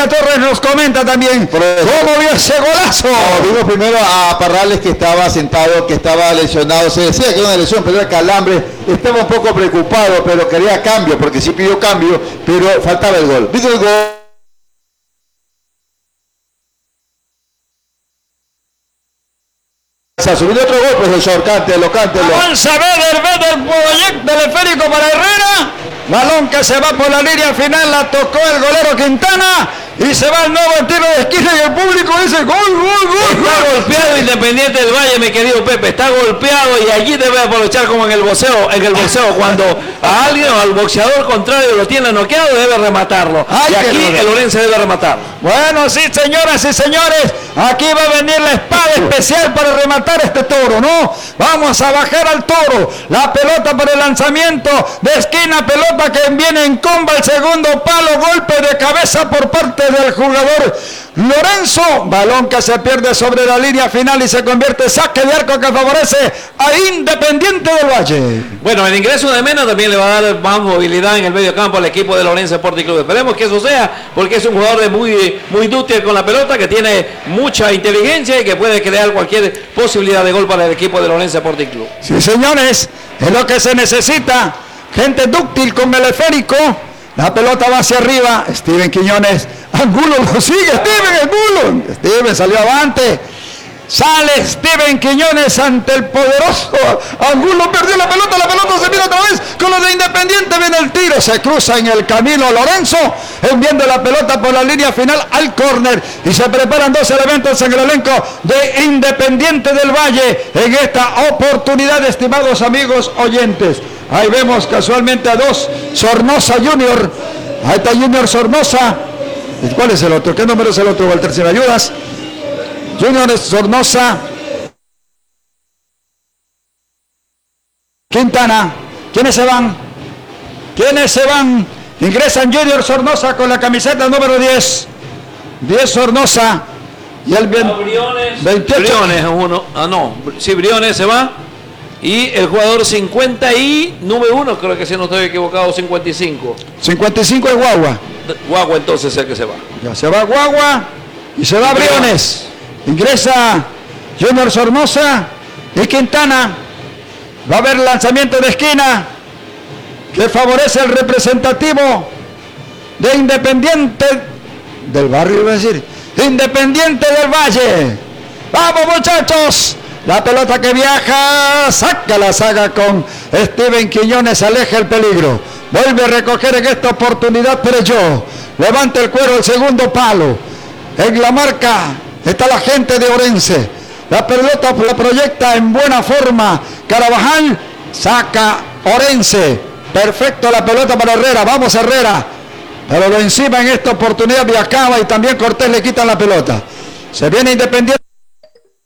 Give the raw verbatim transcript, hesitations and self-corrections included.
Gloria Torres nos comenta también cómo vio ese golazo. No, vimos primero a Parrales, que estaba sentado, que estaba lesionado. Se decía que era una lesión, pero era calambre. Estaba un poco preocupado, pero quería cambio, porque sí pidió cambio, pero faltaba el gol. ¿Viste el gol? Se subió otro gol, profesor, cántelo, cántelo. Avanza Beder, Beder, proyecto teleférico para Herrera. Balón que se va por la línea final, la tocó el golero Quintana y se va el nuevo tiro de esquina y el público dice gol, gol, gol. Está golpeado Independiente del Valle, mi querido Pepe, está golpeado y allí debe aprovechar como en el boxeo, en el boxeo cuando a alguien o al boxeador contrario lo tiene noqueado, debe rematarlo. Ay, y aquí el Orense debe rematar. Bueno, sí, señoras y señores, aquí va a venir la espada especial para rematar este toro, ¿no? Vamos a bajar al toro, la pelota para el lanzamiento de esquina, pelota que viene en comba, el segundo palo, golpe de cabeza por parte del jugador Lorenzo, balón que se pierde sobre la línea final y se convierte en saque de arco que favorece a Independiente del Valle. Bueno, el ingreso de Mena también le va a dar más movilidad en el medio campo al equipo de Lorenzo Sporting Club. Esperemos que eso sea, porque es un jugador de muy, muy dúctil con la pelota, que tiene mucha inteligencia y que puede crear cualquier posibilidad de gol para el equipo de Lorenzo Sporting Club. Sí, señores, es lo que se necesita, gente dúctil con el esférico. La pelota va hacia arriba, Steven Quiñones, Angulo lo sigue, Steven Angulo, Steven salió avante, sale Steven Quiñones ante el poderoso Angulo, perdió la pelota, la pelota se viene otra vez con los de Independiente, viene el tiro, se cruza en el camino Lorenzo, enviando la pelota por la línea final al córner y se preparan dos elementos en el elenco de Independiente del Valle en esta oportunidad, estimados amigos oyentes. Ahí vemos casualmente a dos, Sornosa Junior, ahí está Junior Sornosa. ¿Cuál es el otro? ¿Qué número es el otro, Walter? Si me ayudas. Junior Sornosa. Quintana. ¿Quiénes se van? ¿Quiénes se van? Ingresan Junior Sornosa con la camiseta número diez. diez Sornosa. Y el Briones, veintiocho. Briones uno. Ah, no. Sí, Briones se va. Y el jugador cincuenta y número uno, creo que si no estoy equivocado, cincuenta y cinco. cincuenta y cinco es Guagua. Guagua entonces es el que se va. Ya se va Guagua y se va Briones. Ingresa Junior Sornosa y Quintana. Va a haber lanzamiento de esquina que favorece al representativo de Independiente del barrio, iba a decir, Independiente del Valle. Vamos, muchachos. La pelota que viaja, saca la saga con Steven Quiñones, aleja el peligro. Vuelve a recoger en esta oportunidad Pereyó. Levanta el cuero, el segundo palo. En la marca está la gente de Orense. La pelota la proyecta en buena forma Carabajal, saca Orense. Perfecto la pelota para Herrera, vamos Herrera. Pero lo encima en esta oportunidad Viacaba y también Cortés le quitan la pelota. Se viene Independiente.